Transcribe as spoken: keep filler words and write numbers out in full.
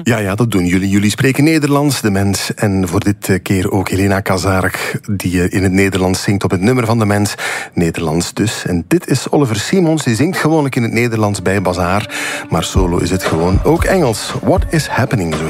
Ja, ja, dat doen jullie. Jullie spreken Nederlands, de mens. En voor dit keer ook Helena Kazarek, die in het Nederlands zingt op het nummer van de mens. Nederlands dus. En dit is Oliver Simons, die zingt gewoonlijk in het Nederlands bij Bazaar. Maar solo is het gewoon ook Engels. What is happening, zo